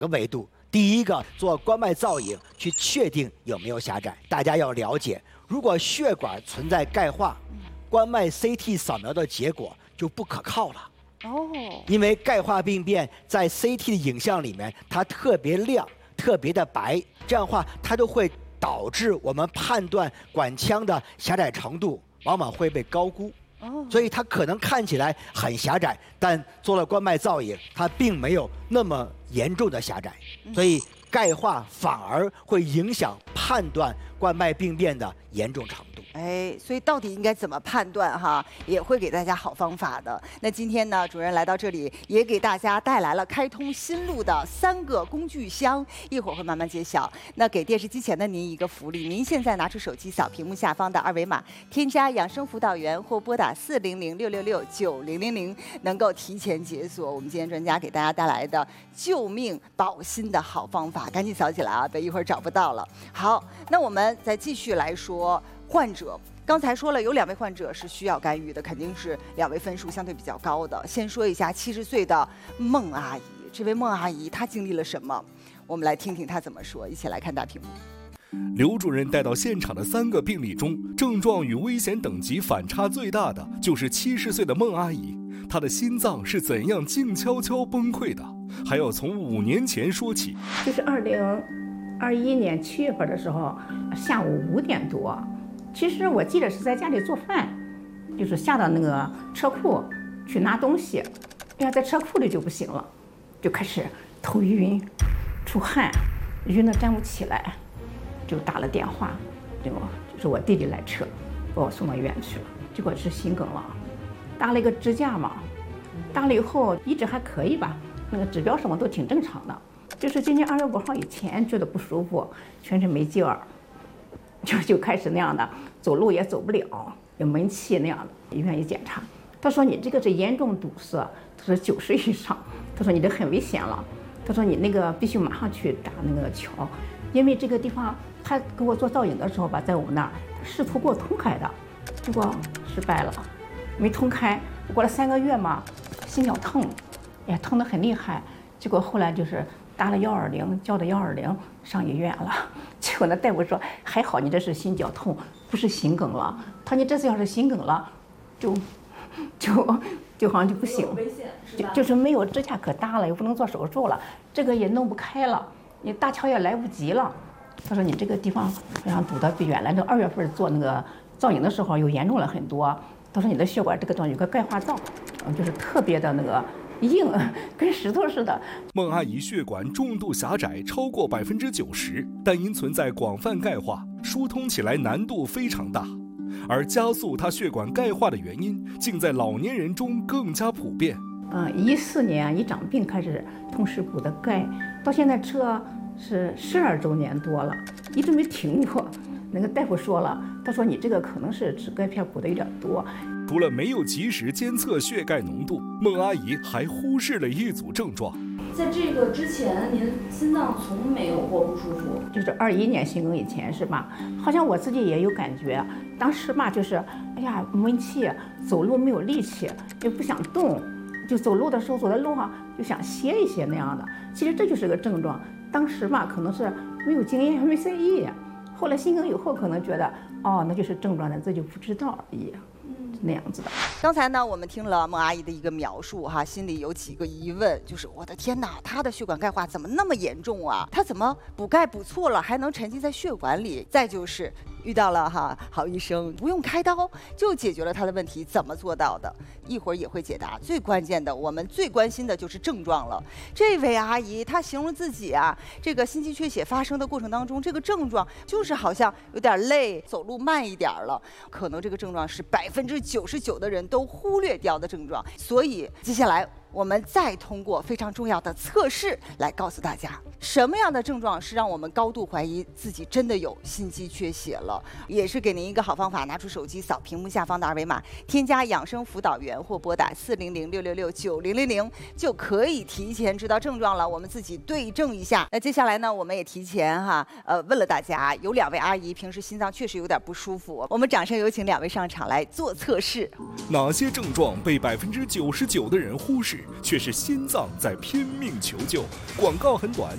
个维度。第一个，做冠脉造影去确定有没有狭窄。大家要了解，如果血管存在钙化，冠脉 CT 扫描的结果就不可靠了。因为钙化病变在 CT 的影像里面，它特别亮、特别的白，这样的话它就会导致我们判断管腔的狭窄程度往往会被高估。所以它可能看起来很狭窄，但做了冠脉造影，它并没有那么严重的狭窄，所以钙化反而会影响判断冠脉病变的严重程度。 所以到底应该怎么判断哈，也会给大家好方法的。那今天呢，主任来到这里，也给大家带来了开通新路的3个工具箱，一会儿会慢慢揭晓。那给电视机前的您一个福利，您现在拿出手机扫屏幕下方的2维码，添加养生辅导员或拨打400-666-9000，能够提前解锁我们今天专家给大家带来的救命保心的好方法，赶紧扫起来啊，别一会儿找不到了。好，那我们再继续来说。患者刚才说了，有2位患者是需要干预的，肯定是2位分数相对比较高的。先说一下70岁的孟阿姨，这位孟阿姨她经历了什么？我们来听听她怎么说，一起来看大屏幕。 刘主任带到现场的3个病例中，症状与危险等级反差最大的就是70岁的孟阿姨。她的心脏是怎样静悄悄崩溃的？还要从5年前说起。 就是2021年7月份的时候，下午5点多。其实我记得是在家里做饭，就是下到那个车库去拿东西，哎呀，在车库里就不行了，就开始头晕、出汗，晕得站不起来，就打了电话，就是我弟弟来车，把我送到医院去了，结果是心梗了，搭了一个支架嘛，搭了以后一直还可以吧，那个指标什么都挺正常的，就是今年2月5号以前觉得不舒服，全身没劲儿。就开始那样的，走路也走不了，有闷气那样的。医院一检查，他说你这个是严重堵塞，他说90以上，他说你这很危险了，他说你那个必须马上去打那个桥，因为这个地方他给我做造影的时候吧，在我们那儿试图给我通开的，结果失败了，没通开。过了3个月嘛，心绞痛，也痛得很厉害，结果后来就是打了120，叫的120上医院了。结果那大夫说还好你这是心绞痛，不是心梗了。他说你这次要是心梗了，就好像就不行，就是没有支架可搭了，又不能做手术了，这个也弄不开了，你搭桥也来不及了。他说你这个地方非常堵得比原来这2月份做那个造影的时候又严重了很多。他说你的血管这个地方有个钙化灶，就是特别的那个。硬，跟石头似的。 孟阿姨血管重度狭窄超过90%，但因存在广泛钙化，疏通起来难度非常大。而加速她血管钙化的原因，竟在老年人中更加普遍。 14年胰脏病开始同时补的钙，到现在这是12周年多了，一直没停过。那个大夫说了，他说你这个可能是吃钙片补的有点多。 除了没有及时监测血钙浓度，孟阿姨还忽视了一组症状。 在这个之前，您心脏从没有过不舒服， 就是21年心梗以前是吧？好像我自己也有感觉，当时吧就是，哎呀闷气，走路没有力气，又不想动，就走路的时候走在路上就想歇一歇那样的。其实这就是个症状，当时吧可能是没有经验，还没在意。后来心梗以后可能觉得，那就是症状的，自己不知道而已。那样子的。 刚才呢，我们听了孟阿姨的一个描述哈，心里有几个疑问，就是我的天哪，她的血管钙化怎么那么严重啊？她怎么补钙补错了，还能沉积在血管里？再就是遇到了好医生，不用开刀就解决了她的问题，怎么做到的？一会儿也会解答。最关键的，我们最关心的就是症状了。这位阿姨她形容自己啊，这个心肌缺血发生的过程当中，这个症状就是好像有点累，走路慢一点了，可能这个症状是99%的人都忽略掉的症状。所以接下来我们再通过非常重要的测试来告诉大家，什么样的症状是让我们高度怀疑自己真的有心肌缺血了。也是给您一个好方法，拿出手机扫屏幕下方的2维码，添加养生辅导员或拨打400-666-9000，就可以提前知道症状了。我们自己对症一下。那接下来呢，我们也提前问了大家，有2位阿姨平时心脏确实有点不舒服，我们掌声有请2位上场来做测试。 哪些症状被99%的人忽视，却是心脏在拼命求救？广告很短，